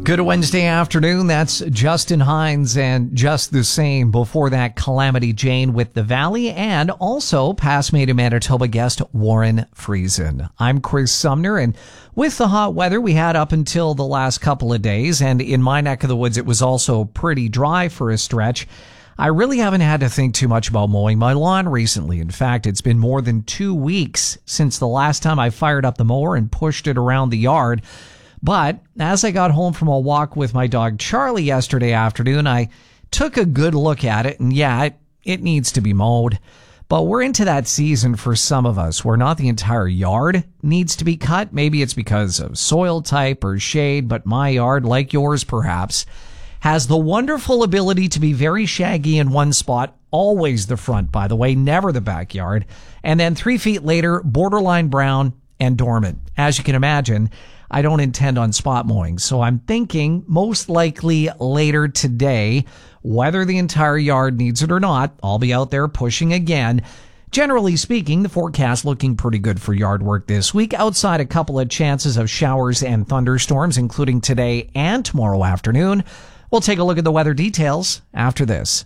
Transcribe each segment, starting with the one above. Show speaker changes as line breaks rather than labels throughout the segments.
Good Wednesday afternoon. That's Justin Hines and Just the Same. Before that, Calamity Jane with The Valley, and also past Made in Manitoba guest Warren Friesen. I'm Chris Sumner, and with the hot weather we had up until the last couple of days, and in my neck of the woods it was also pretty dry for a stretch, I really haven't had to think too much about mowing my lawn recently. In fact, it's been more than 2 weeks since the last time I fired up the mower and pushed it around the yard. But as I got home from a walk with my dog Charlie yesterday afternoon, I took a good look at it, and yeah, it needs to be mowed. But we're into that season for some of us where not the entire yard needs to be cut. Maybe it's because of soil type or shade, but my yard, like yours perhaps, has the wonderful ability to be very shaggy in one spot, always the front, by the way, never the backyard, and then 3 feet later, borderline brown and dormant. As you can imagine, I don't intend on spot mowing, so I'm thinking most likely later today, whether the entire yard needs it or not, I'll be out there pushing again. Generally speaking, the forecast looking pretty good for yard work this week, outside a couple of chances of showers and thunderstorms, including today and tomorrow afternoon. We'll take a look at the weather details after this.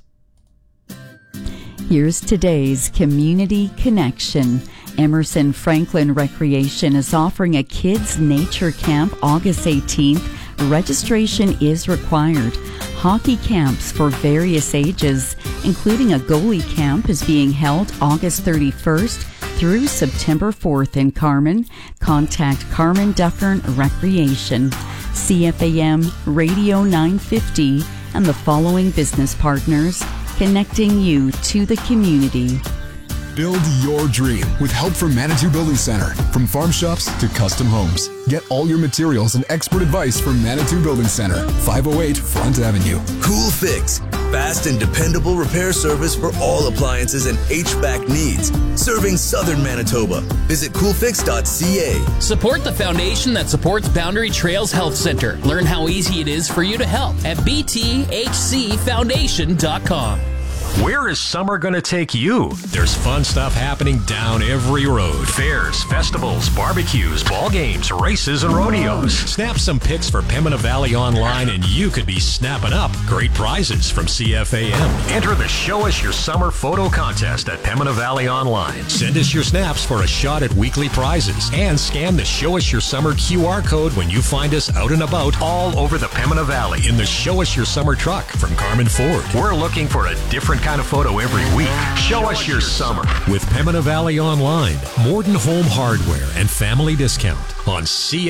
Here's today's Community Connection. Emerson Franklin Recreation is offering a kids' nature camp August 18th. Registration is required. Hockey camps for various ages, including a goalie camp, is being held August 31st through September 4th in Carman. Contact Carman Dufferin Recreation. CFAM Radio 950 and the following business partners connecting you to the community.
Build your dream with help from Manitou Building Center. From farm shops to custom homes. Get all your materials and expert advice from Manitou Building Center, 508 Front Avenue.
Cool Fix. Fast and dependable repair service for all appliances and HVAC needs. Serving Southern Manitoba. Visit coolfix.ca.
Support the foundation that supports Boundary Trails Health Center. Learn how easy it is for you to help at bthcfoundation.com.
Where is summer going to take you? There's fun stuff happening down every road. Fairs, festivals, barbecues, ball games, races, and rodeos. Snap some pics for Pembina Valley Online and you could be snapping up great prizes from CFAM. Enter the Show Us Your Summer photo contest at Pembina Valley Online. Send us your snaps for a shot at weekly prizes and scan the Show Us Your Summer QR code when you find us out and about all over the Pembina Valley in the Show Us Your Summer truck from Carman Ford. We're looking for a different kind of photo every week. Show us your summer with Pembina Valley Online, Morden Home Hardware and Family Discount on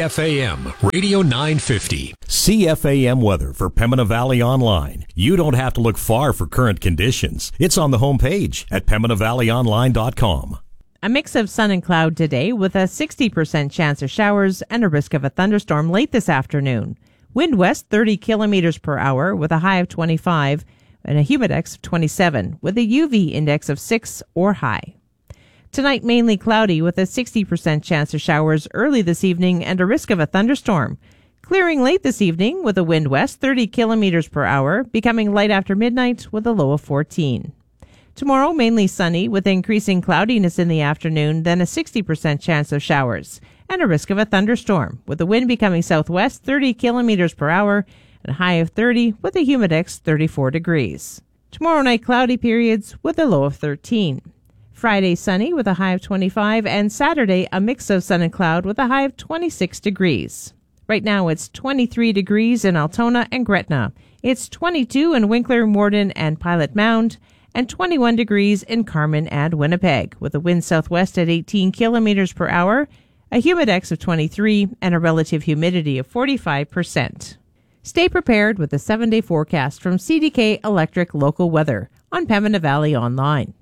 CFAM Radio 950. CFAM weather for Pembina Valley Online. You don't have to look far for current conditions. It's on the homepage at PembinaValleyOnline.com.
A mix of sun and cloud today with a 60% chance of showers and a risk of a thunderstorm late this afternoon. Wind west 30 kilometers per hour with a high of 25 and a humidex of 27 with a UV index of 6 or high. Tonight mainly cloudy with a 60% chance of showers early this evening and a risk of a thunderstorm. Clearing late this evening with a wind west 30 kilometers per hour, becoming light after midnight with a low of 14. Tomorrow mainly sunny with increasing cloudiness in the afternoon, then a 60% chance of showers and a risk of a thunderstorm with the wind becoming southwest 30 kilometers per hour and a high of 30 with a humidex 34 degrees. Tomorrow night cloudy periods with a low of 13. Friday sunny with a high of 25 and Saturday a mix of sun and cloud with a high of 26 degrees. Right now it's 23 degrees in Altona and Gretna. It's 22 in Winkler, Morden and Pilot Mound and 21 degrees in Carman and Winnipeg with a wind southwest at 18 kilometers per hour, a humidex of 23 and a relative humidity of 45%. Stay prepared with the 7-day forecast from CDK Electric Local Weather on Pembina Valley Online.